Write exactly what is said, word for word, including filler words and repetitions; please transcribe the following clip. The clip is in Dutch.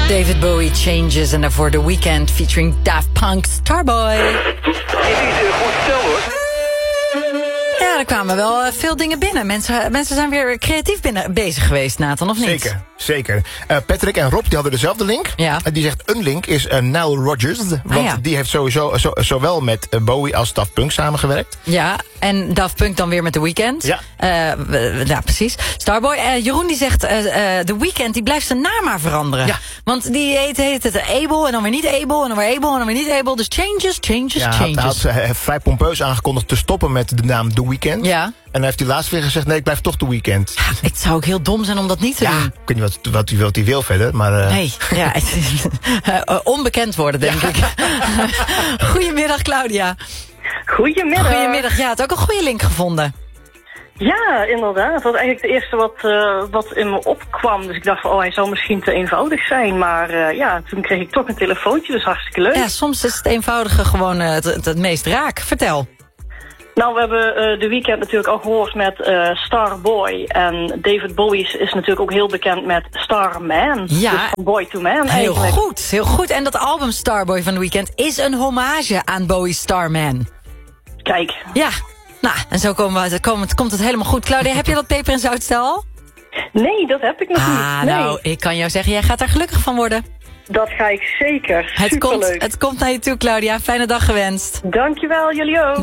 David Bowie, Changes. En daarvoor The Weeknd featuring Daft Punk, Starboy. Dit is een goed stel, hoor. Ja, er kwamen wel uh, veel dingen binnen. Mensen, mensen zijn weer creatief binnen, bezig geweest, Nathan, of niet? Zeker, zeker. Uh, Patrick en Rob die hadden dezelfde link. Ja. Uh, die zegt een link is uh, Nile Rodgers. Want ah, ja. die heeft sowieso zo, zowel met uh, Bowie als Daft Punk samengewerkt. Ja, en Daft Punk dan weer met The Weeknd. Ja. Uh, ja, precies. Starboy. Uh, Jeroen die zegt, uh, uh, The Weeknd die blijft zijn naam maar veranderen. Ja. Want die heet, heet het Able en dan weer niet Able en dan weer Able en dan weer niet Able. Dus changes, changes, Ja, changes. hij had uh, vrij pompeus aangekondigd te stoppen met de naam The Weeknd. Ja. En hij heeft die laatst weer gezegd, nee, ik blijf toch The Weeknd. Ja, het zou ook heel dom zijn om dat niet te Ja, doen. ik weet niet wat, wat, hij, wat hij wil verder, maar... Uh... Nee, ja, uh, onbekend worden, denk ja. ik. Goedemiddag, Claudia. Goedemiddag. Goedemiddag, ja, het ook een goede link gevonden. Ja, inderdaad. Dat was eigenlijk het eerste wat, uh, wat in me opkwam. Dus ik dacht van, oh, hij zou misschien te eenvoudig zijn. Maar uh, ja, toen kreeg ik toch een telefoontje, dus hartstikke leuk. Ja, soms is het eenvoudige gewoon uh, het, het, het meest raak. Vertel. Nou, we hebben uh, The Weeknd natuurlijk al gehoord met uh, Starboy. En David Bowie is natuurlijk ook heel bekend met Starman. Ja. Dus van boy to man Heel eigenlijk. goed, heel goed. En dat album Starboy van The Weeknd is een hommage aan Bowie's Starman. Kijk. Ja, nou, en zo komen we, komen, komt het helemaal goed. Claudia, heb je dat peper- en zoutstel al? Nee, dat heb ik nog ah, niet. Nee. Nou, ik kan jou zeggen, jij gaat daar gelukkig van worden. Dat ga ik zeker. Het komt, Superleuk. het komt naar je toe, Claudia. Fijne dag gewenst. Dankjewel, jullie ook.